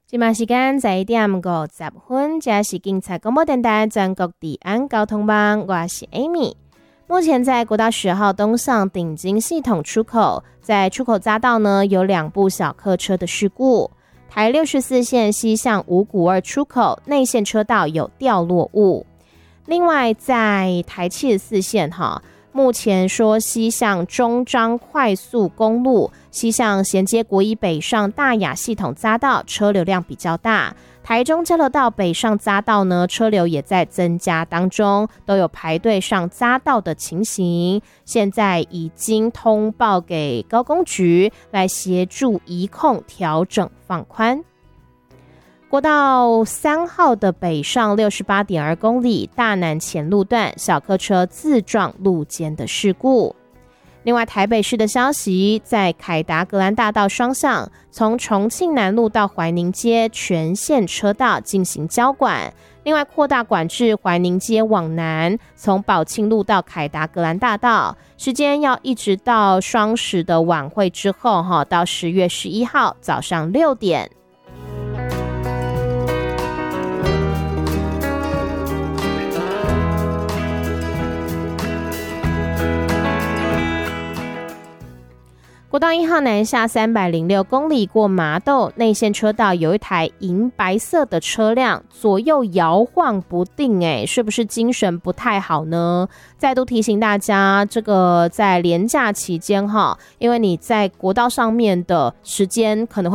现在时间11点50分，这是警察广播电台全国治安交通网，我是 Amy。目前在国道10号东向顶金系统出口，在出口匝道呢有2部小客车的事故。台64线西向五股2出口内线车道有掉落物。另外在台74线目前说西向中彰快速公路西向衔接国一北上大雅系统匝道车流量比较大，台中交流道北上匝道呢车流也在增加当中，都有排队上匝道的情形，现在已经通报给高工局来协助移控调整放宽。国道3号的北上 68.2 公里大南前路段小客车自撞路肩的事故。另外台北市的消息，在凯达格兰大道双向从重庆南路到怀宁街全线车道进行交管，另外扩大管制怀宁街往南从宝庆路到凯达格兰大道，时间要一直到双十的晚会之后到10月11号早上6点。国道1号南下306公里过麻豆内线车道，有一台银白色的车辆左右摇晃不定，是不是精神不太好呢？再度提醒大家，这个在连假期间因为你在国道上面的时间可能会